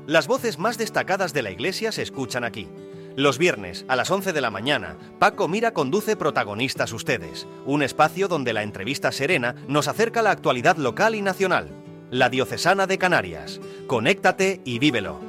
Las voces más destacadas de la Iglesia se escuchan aquí. Los viernes, a las 11 de la mañana, Paco Mira conduce Protagonistas Ustedes, un espacio donde la entrevista serena nos acerca a la actualidad local y nacional. La Diocesana de Canarias. Conéctate y vívelo.